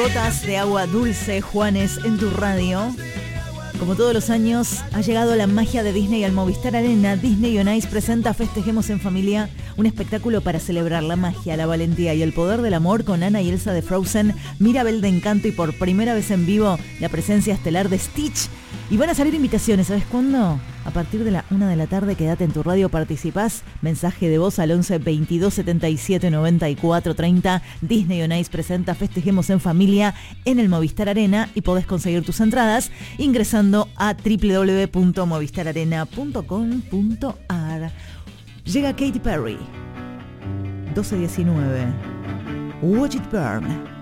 Gotas de agua dulce, Juanes, en tu radio. Como todos los años, ha llegado la magia de Disney al Movistar Arena. Disney on Ice presenta Festejemos en Familia, un espectáculo para celebrar la magia, la valentía y el poder del amor con Anna y Elsa de Frozen, Mirabel de Encanto y por primera vez en vivo la presencia estelar de Stitch. Y van a salir invitaciones, ¿sabes cuándo? A partir de la 1 de la tarde, quédate en tu radio, participás. Mensaje de voz al 11 22 77 94 30. Disney on Ice presenta Festejemos en Familia en el Movistar Arena y podés conseguir tus entradas ingresando a www.movistararena.com.ar. Llega Katy Perry, 12:19. Watch It Burn.